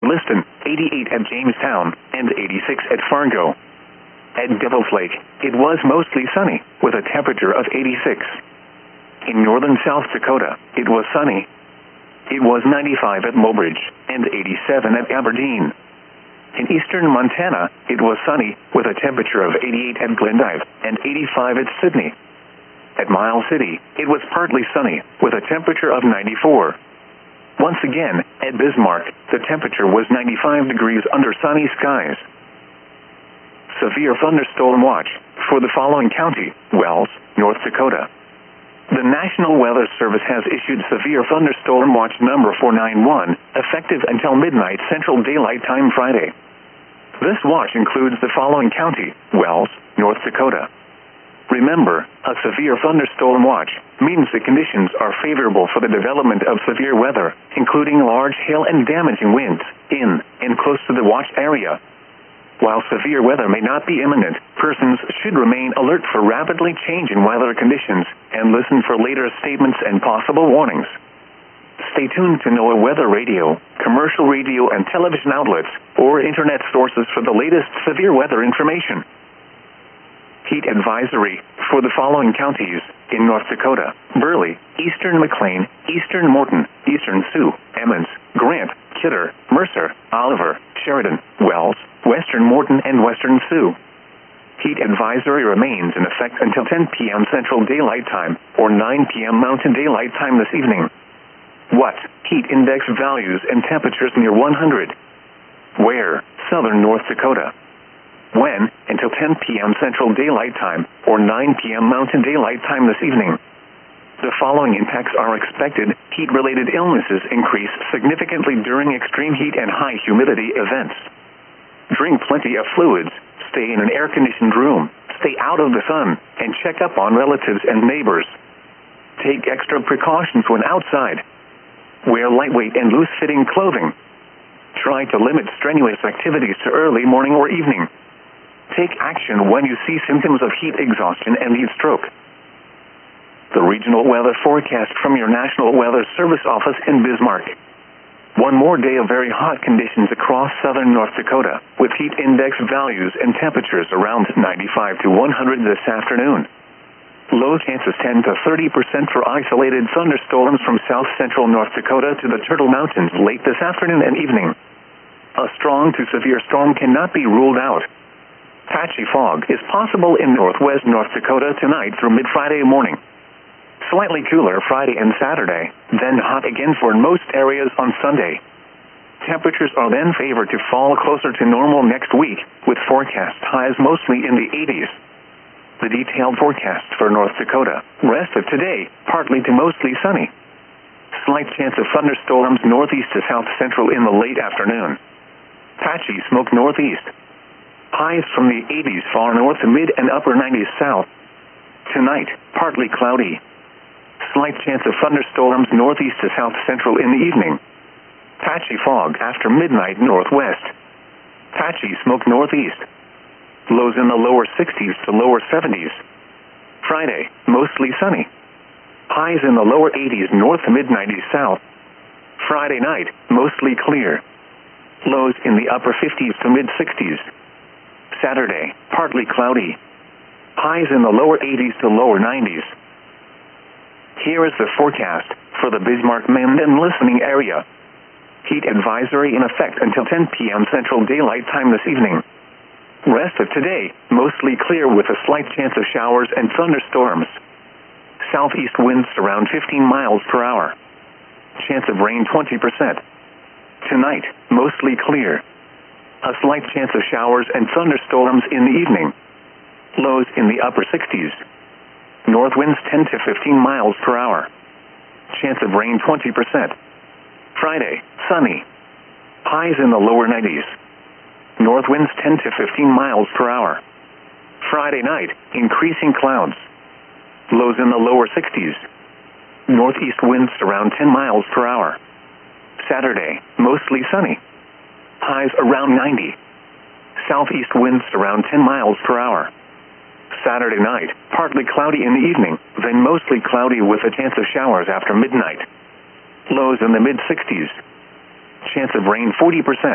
Liston, 88 at Jamestown, and 86 at Fargo. At Devil's Lake, it was mostly sunny, with a temperature of 86. In northern South Dakota, it was sunny. It was 95 at Mobridge, and 87 at Aberdeen. In eastern Montana, it was sunny, with a temperature of 88 at Glendive, and 85 at Sydney. At Miles City, it was partly sunny, with a temperature of 94. Once again, at Bismarck, the temperature was 95 degrees under sunny skies. Severe thunderstorm watch for the following county: Wells, North Dakota. The National Weather Service has issued severe thunderstorm watch number 491, effective until midnight Central Daylight Time Friday. This watch includes the following county: Wells, North Dakota. Remember, a severe thunderstorm watch means the conditions are favorable for the development of severe weather, including large hail and damaging winds, in and close to the watch area. While severe weather may not be imminent, persons should remain alert for rapidly changing weather conditions and listen for later statements and possible warnings. Stay tuned to NOAA Weather Radio, commercial radio and television outlets, or internet sources for the latest severe weather information. Heat advisory for the following counties in North Dakota: Burley, eastern McLean, eastern Morton, eastern Sioux, Emmons, Grant, Kidder, Mercer, Oliver, Sheridan, Wells, western Morton, and western Sioux. Heat advisory remains in effect until 10 p.m. Central Daylight Time or 9 p.m. Mountain Daylight Time this evening. What? Heat index values and temperatures near 100. Where? Southern North Dakota. When? Until 10 p.m. Central Daylight Time or 9 p.m. Mountain Daylight Time this evening. The following impacts are expected. Heat-related illnesses increase significantly during extreme heat and high humidity events. Drink plenty of fluids, stay in an air-conditioned room, stay out of the sun, and check up on relatives and neighbors. Take extra precautions when outside. Wear lightweight and loose-fitting clothing. Try to limit strenuous activities to early morning or evening. Take action when you see symptoms of heat exhaustion and heat stroke. The regional weather forecast from your National Weather Service office in Bismarck. One more day of very hot conditions across southern North Dakota, with heat index values and temperatures around 95 to 100 this afternoon. Low chances 10 to 30% for isolated thunderstorms from south central North Dakota to the Turtle Mountains late this afternoon and evening. A strong to severe storm cannot be ruled out. Patchy fog is possible in northwest North Dakota tonight through mid-Friday morning. Slightly cooler Friday and Saturday, then hot again for most areas on Sunday. Temperatures are then favored to fall closer to normal next week, with forecast highs mostly in the 80s. The detailed forecast for North Dakota: rest of today, partly to mostly sunny. Slight chance of thunderstorms northeast to south central in the late afternoon. Patchy smoke northeast. Highs from the 80s far north to mid and upper 90s south. Tonight, partly cloudy. Slight chance of thunderstorms northeast to south central in the evening. Patchy fog after midnight northwest. Patchy smoke northeast. Lows in the lower 60s to lower 70s. Friday, mostly sunny. Highs in the lower 80s north to mid 90s south. Friday night, mostly clear. Lows in the upper 50s to mid 60s. Saturday, partly cloudy. Highs in the lower 80s to lower 90s. Here is the forecast for the Bismarck-Mandan listening area. Heat advisory in effect until 10 p.m. Central Daylight Time this evening. Rest of today, mostly clear with a slight chance of showers and thunderstorms. Southeast winds around 15 miles per hour. Chance of rain 20%. Tonight, mostly clear. A slight chance of showers and thunderstorms in the evening. Lows in the upper 60s. North winds 10 to 15 miles per hour. Chance of rain 20%. Friday, sunny. Highs in the lower 90s. North winds 10 to 15 miles per hour. Friday night, increasing clouds. Lows in the lower 60s. Northeast winds around 10 miles per hour. Saturday, mostly sunny. Highs around 90. Southeast winds around 10 miles per hour. Saturday night, partly cloudy in the evening, then mostly cloudy with a chance of showers after midnight. Lows in the mid-60s. Chance of rain 40%.